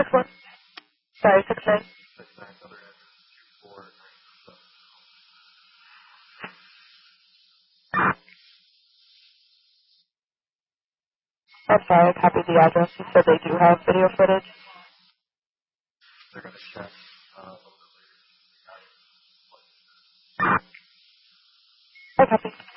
1? Sorry, 6-9. I'm sorry, I copied the address. You said they do have video footage. They're going to check. I copy.